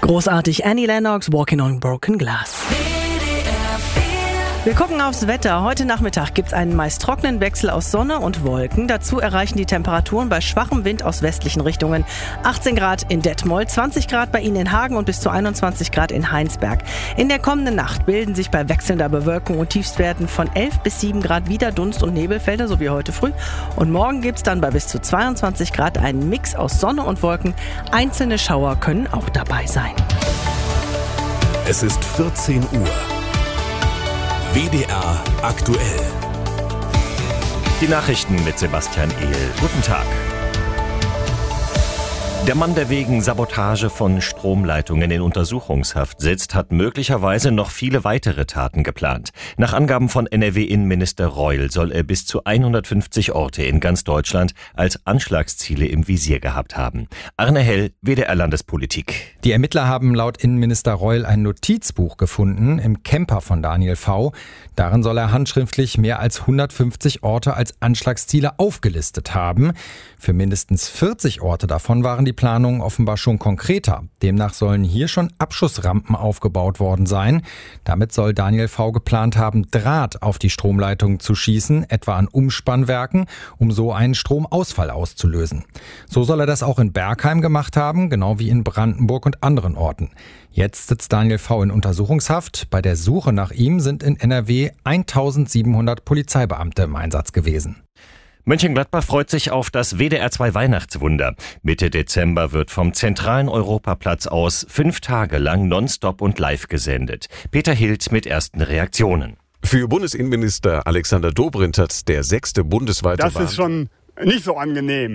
Großartig, Annie Lennox, Walking on Broken Glass. Wir gucken aufs Wetter. Heute Nachmittag gibt es einen meist trockenen Wechsel aus Sonne und Wolken. Dazu erreichen die Temperaturen bei schwachem Wind aus westlichen Richtungen 18 Grad in Detmold, 20 Grad bei Ihnen in Hagen und bis zu 21 Grad in Heinsberg. In der kommenden Nacht bilden sich bei wechselnder Bewölkung und Tiefstwerten von 11 bis 7 Grad wieder Dunst- und Nebelfelder, so wie heute früh. Und morgen gibt es dann bei bis zu 22 Grad einen Mix aus Sonne und Wolken. Einzelne Schauer können auch dabei sein. Es ist 14 Uhr. WDR aktuell. Die Nachrichten mit Sebastian Ehl. Guten Tag. Der Mann, der wegen Sabotage von Stromleitungen in Untersuchungshaft sitzt, hat möglicherweise noch viele weitere Taten geplant. Nach Angaben von NRW-Innenminister Reul soll er bis zu 150 Orte in ganz Deutschland als Anschlagsziele im Visier gehabt haben. Arne Hell, WDR Landespolitik. Die Ermittler haben laut Innenminister Reul ein Notizbuch gefunden im Camper von Daniel V. Darin soll er handschriftlich mehr als 150 Orte als Anschlagsziele aufgelistet haben. Für mindestens 40 Orte davon waren die Planungen offenbar schon konkreter. Demnach sollen hier schon Abschussrampen aufgebaut worden sein. Damit soll Daniel V. geplant haben, Draht auf die Stromleitung zu schießen, etwa an Umspannwerken, um so einen Stromausfall auszulösen. So soll er das auch in Bergheim gemacht haben, genau wie in Brandenburg und anderen Orten. Jetzt sitzt Daniel V. in Untersuchungshaft. Bei der Suche nach ihm sind in NRW 1700 Polizeibeamte im Einsatz gewesen. Mönchengladbach freut sich auf das WDR 2 Weihnachtswunder. Mitte Dezember wird vom zentralen Europaplatz aus 5 Tage lang nonstop und live gesendet. Peter Hild mit ersten Reaktionen. Für Bundesinnenminister Alexander Dobrindt hat der 6. bundesweite Das ist schon nicht so angenehm.